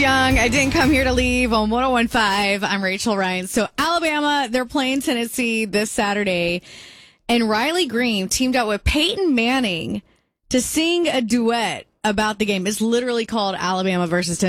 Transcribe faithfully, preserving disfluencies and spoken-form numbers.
Young, I didn't come here to leave on one oh one point five. I'm Rachel Ryan. So Alabama, they're playing Tennessee this Saturday, and Riley Green teamed up with Peyton Manning to sing a duet about the game. It's literally called Alabama versus Tennessee.